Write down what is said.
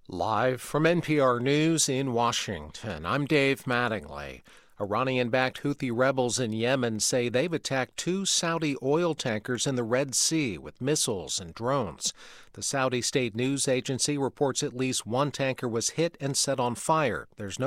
Live from NPR News in Washington, I'm Dave Mattingly. Iranian-backed Houthi rebels in Yemen say they've attacked two Saudi oil tankers in the Red Sea with missiles and drones. The Saudi state news agency reports at least one tanker was hit and set on fire. There's no